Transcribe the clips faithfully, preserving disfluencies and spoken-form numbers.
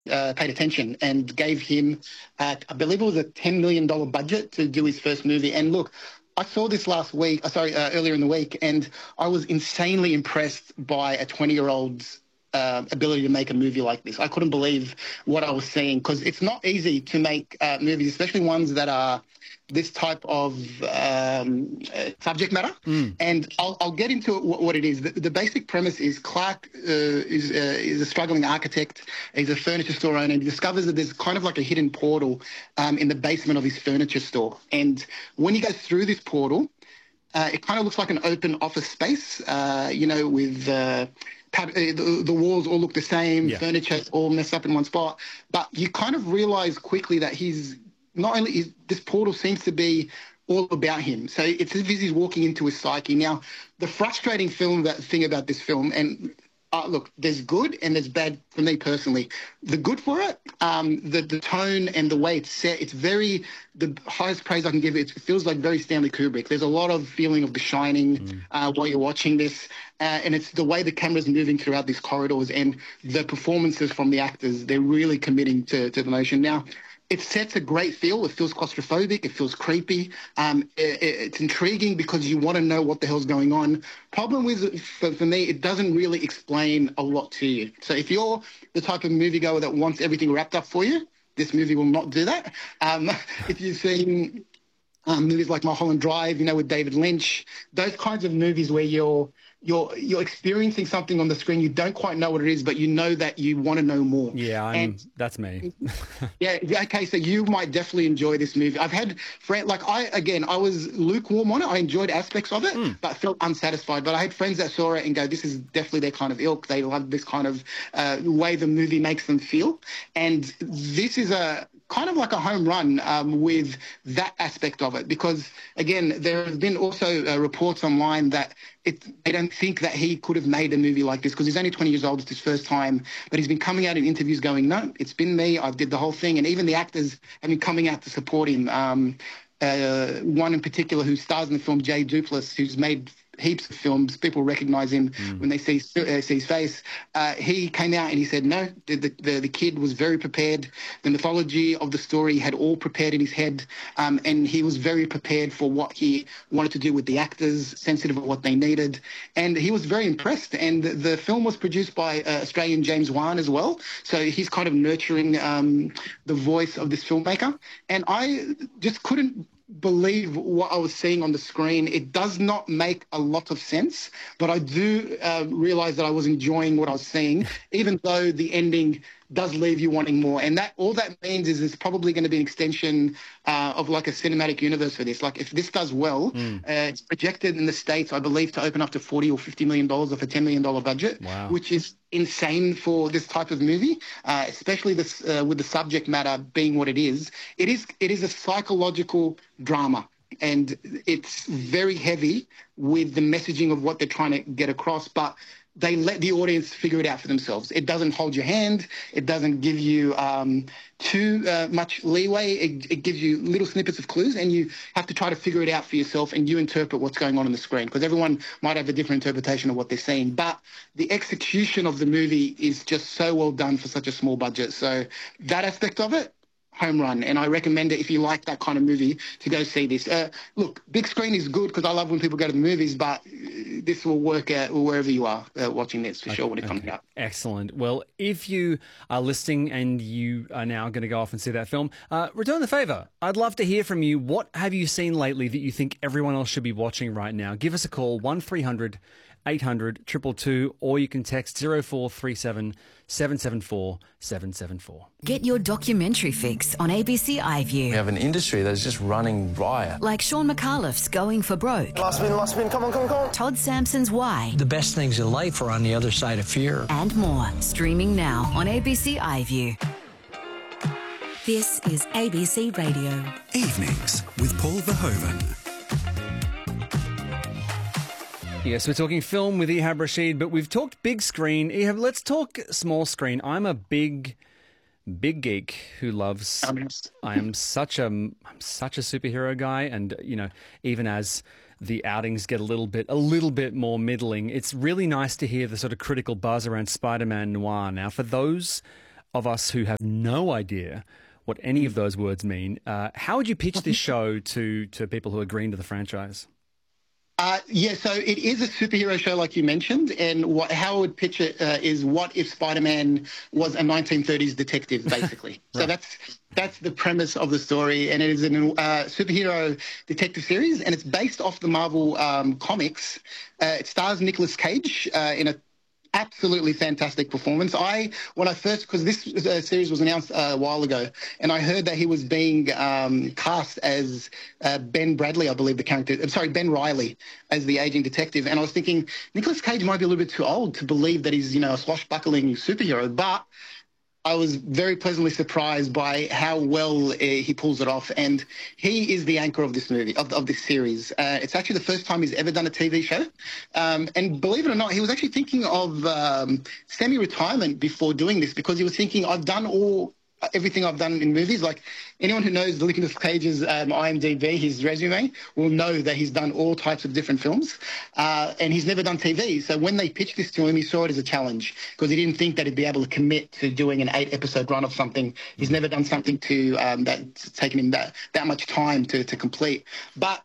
uh, paid attention and gave him, uh, I believe it was a ten million dollars budget to do his first movie. And look, I saw this last week, uh, sorry, uh, earlier in the week, and I was insanely impressed by a twenty-year-old's uh, ability to make a movie like this. I couldn't believe what I was seeing because it's not easy to make uh, movies, especially ones that are this type of um, uh, subject matter. Mm. And I'll, I'll get into it, what, what it is. The, the basic premise is Clark uh, is, uh, is a struggling architect. He's a furniture store owner, and he discovers that there's kind of like a hidden portal um, in the basement of his furniture store. And when he goes through this portal, uh, it kind of looks like an open office space, uh, you know, with... Uh, The, the walls all look the same, yeah. furniture all messed up in one spot. But you kind of realize quickly that he's not only is this portal seems to be all about him. So it's as if he's walking into his psyche. Now, the frustrating film that thing about this film, and uh, look, there's good and there's bad for me personally. The good for it, um, the the tone and the way it's set, it's very, the highest praise I can give it, it feels like very Stanley Kubrick. There's a lot of feeling of The Shining mm. uh, while you're watching this. Uh, and it's the way the camera's moving throughout these corridors and the performances from the actors. They're really committing to, to the motion. Now, it sets a great feel. It feels claustrophobic. It feels creepy. Um, it, it's intriguing because you want to know what the hell's going on. Problem with, for, for me, it doesn't really explain a lot to you. So if you're the type of moviegoer that wants everything wrapped up for you, this movie will not do that. Um, if you've seen um, movies like Mulholland Drive, you know, with David Lynch, those kinds of movies where you're You're you're experiencing something on the screen, you don't quite know what it is, but you know that you want to know more. Yeah, I'm, and, that's me. yeah, okay, so you might definitely enjoy this movie. I've had friends, like I, again, I was lukewarm on it. I enjoyed aspects of it, mm. but felt unsatisfied. But I had friends that saw it and go, this is definitely their kind of ilk. They love this kind of uh, way the movie makes them feel. And this is a kind of like a home run um, with that aspect of it because, again, there have been also uh, reports online that it, they don't think that he could have made a movie like this because he's only twenty years old. It's his first time. But he's been coming out in interviews going, no, it's been me. I did the whole thing. And even the actors have been coming out to support him. Um, uh, one in particular who stars in the film, Jay Duplass, who's made heaps of films. People recognise him mm. when they see uh, see his face. Uh, he came out and he said, no, the, the the kid was very prepared. The mythology of the story had all prepared in his head, um, and he was very prepared for what he wanted to do with the actors, sensitive of what they needed, and he was very impressed. And the, the film was produced by uh, Australian James Wan as well, so he's kind of nurturing um, the voice of this filmmaker. And I just couldn't believe what I was seeing on the screen. It does not make a lot of sense, but I do uh, realize that I was enjoying what I was seeing, even though the ending does leave you wanting more. And that all that means is it's probably going to be an extension uh, of like a cinematic universe for this. Like if this does well, mm. uh, it's projected in the States, I believe, to open up to forty or fifty million dollars off a ten million dollars budget, wow. which is insane for this type of movie, uh, especially this uh, with the subject matter being what it is. It is it is a psychological drama. And it's very heavy with the messaging of what they're trying to get across, but they let the audience figure it out for themselves. It doesn't hold your hand. It doesn't give you um, too uh, much leeway. It, it gives you little snippets of clues, and you have to try to figure it out for yourself, and you interpret what's going on on the screen, because everyone might have a different interpretation of what they're seeing. But the execution of the movie is just so well done for such a small budget. So that aspect of it, home run. And I recommend it if you like that kind of movie to go see this. Uh, look, big screen is good because I love when people go to the movies, but this will work out wherever you are uh, watching this for okay, sure when it okay. comes out. Excellent. Well, if you are listening and you are now going to go off and see that film, uh, return the favour. I'd love to hear from you. What have you seen lately that you think everyone else should be watching right now? Give us a call, one three hundred eight hundred two two two, or you can text zero four three seven seven seven four seven seven four. Get your documentary fix on A B C iView. We have an industry that's just running riot. Like Sean McAuliffe's Going for Broke. Last spin, last spin, come on, come on, come on. Todd Sampson's Why. The best things in life are on the other side of fear. And more. Streaming now on A B C iView. This is A B C Radio. Evenings with Paul Verhoeven. Yes, we're talking film with Ehab Rashid, but we've talked big screen. Ehab, let's talk small screen. I'm a big, big geek who loves. I am such a, I'm such a superhero guy, and you know, even as the outings get a little bit, a little bit more middling, it's really nice to hear the sort of critical buzz around Spider-Man Noir. Now, for those of us who have no idea what any of those words mean, uh, how would you pitch this show to to people who are green to the franchise? Uh, yeah, so it is a superhero show, like you mentioned, and what, how I would pitch it uh, is, what if Spider-Man was a nineteen thirties detective, basically? Right. So that's that's the premise of the story, and it is a uh, superhero detective series, and it's based off the Marvel um, comics. Uh, it stars Nicolas Cage uh, in a absolutely fantastic performance. I, when I first, because this uh, series was announced uh, a while ago, and I heard that he was being um, cast as uh, Ben Bradley, I believe the character, I'm sorry, Ben Reilly, as the aging detective. And I was thinking, Nicolas Cage might be a little bit too old to believe that he's, you know, a swashbuckling superhero, but I was very pleasantly surprised by how well uh, he pulls it off, and he is the anchor of this movie, of, of this series. Uh, it's actually the first time he's ever done a T V show, um, and believe it or not, he was actually thinking of um, semi-retirement before doing this, because he was thinking, I've done all everything I've done in movies. Like, anyone who knows Nicolas Cage's um, I M D B, his resume, will know that he's done all types of different films, uh, and he's never done T V. So when they pitched this to him, he saw it as a challenge, because he didn't think that he'd be able to commit to doing an eight-episode run of something. He's never done something to um, that's taken him that, that much time to, to complete. But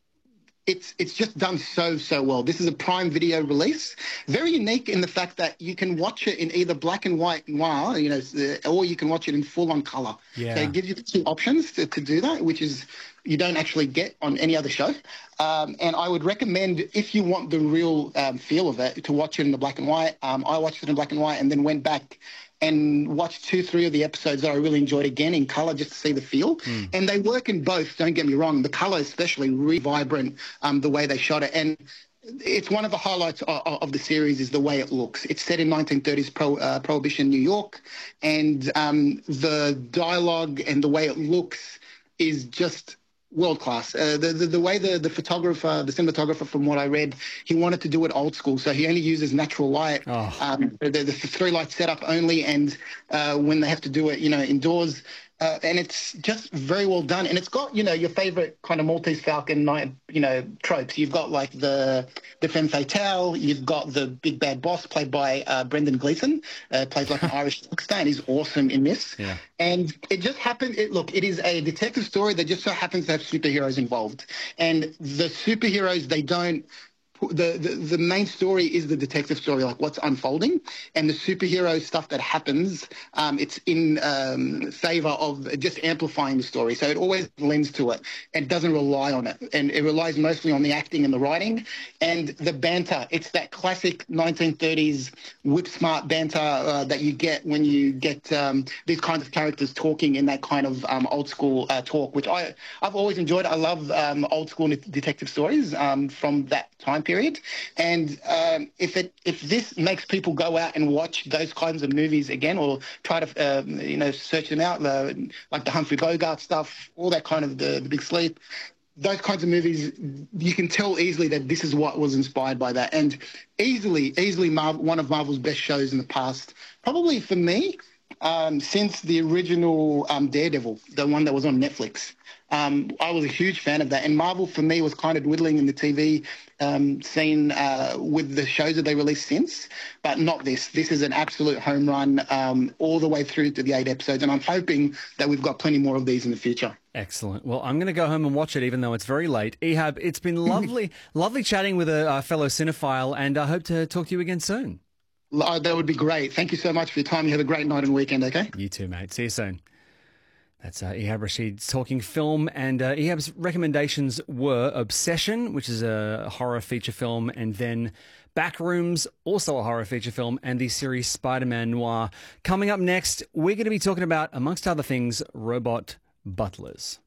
It's it's just done so, so well. This is a Prime Video release. Very unique in the fact that you can watch it in either black and white noir, you know, or you can watch it in full-on color. Yeah. So it gives you the two options to, to do that, which is you don't actually get on any other show. Um, and I would recommend, if you want the real um, feel of it, to watch it in the black and white. Um, I watched it in black and white and then went back and watched two, three of the episodes that I really enjoyed again in colour, just to see the feel. Mm. And they work in both, don't get me wrong. The colour especially, really vibrant, um, the way they shot it. And it's one of the highlights of, of the series is the way it looks. It's set in nineteen thirties pro, uh, Prohibition New York, and um, the dialogue and the way it looks is just world class. Uh, the, the the way the the photographer, the cinematographer, from what I read, he wanted to do it old school, so he only uses natural light. Oh. Um, the, the three light setup only, and uh, when they have to do it, you know, indoors. Uh, and it's just very well done. And it's got, you know, your favorite kind of Maltese Falcon, you know, tropes. You've got like the the femme fatale. You've got the big bad boss played by uh, Brendan Gleeson, uh, plays like an Irish rockstar, and he's awesome in this. Yeah. And it just happened. It, look, it is a detective story that just so happens to have superheroes involved. And the superheroes, they don't. The, the the main story is the detective story, like what's unfolding, and the superhero stuff that happens, um, it's in um, favour of just amplifying the story. So it always lends to it and doesn't rely on it. And it relies mostly on the acting and the writing and the banter. It's that classic nineteen thirties whip-smart banter uh, that you get when you get um, these kinds of characters talking in that kind of um, old-school uh, talk, which I, I've always enjoyed. I love um, old-school detective stories um, from that time period. And um, if it if this makes people go out and watch those kinds of movies again, or try to um, you know search them out, uh, like the Humphrey Bogart stuff, all that kind of the, the Big Sleep, those kinds of movies, you can tell easily that this is what was inspired by that. And easily, easily Marvel, one of Marvel's best shows in the past, probably for me, um, since the original um, Daredevil, the one that was on Netflix. Um, I was a huge fan of that. And Marvel, for me, was kind of dwindling in the T V um, scene uh, with the shows that they released since, but not this. This is an absolute home run um, all the way through to the eight episodes, and I'm hoping that we've got plenty more of these in the future. Excellent. Well, I'm going to go home and watch it, even though it's very late. Ehab, it's been lovely, lovely chatting with a, a fellow cinephile, and I hope to talk to you again soon. Uh, that would be great. Thank you so much for your time. You have a great night and weekend, okay? You too, mate. See you soon. That's uh, Ehab Rashid talking film, and uh, Ehab's recommendations were Obsession, which is a horror feature film, and then Backrooms, also a horror feature film, and the series Spider-Man Noir. Coming up next, we're going to be talking about, amongst other things, robot butlers.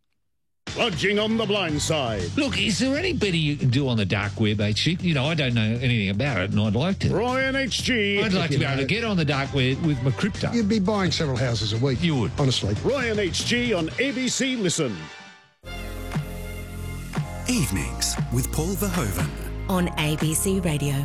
Lodging on the blind side. Look, is there any better you can do on the dark web, H G? You know, I don't know anything about it, and I'd like to. Ryan H G. I'd like to be able to get on the dark web with my crypto. You'd be buying several houses a week. You would. Honestly. Ryan H G on A B C Listen. Evenings with Paul Verhoeven. On A B C Radio.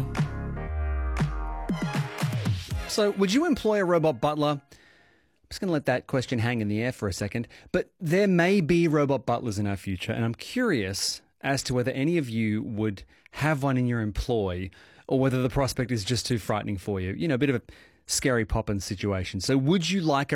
So, would you employ a robot butler? I'm just going to let that question hang in the air for a second. But there may be robot butlers in our future, and I'm curious as to whether any of you would have one in your employ, or whether the prospect is just too frightening for you. You know, a bit of a Scary Poppins situation. So would you like a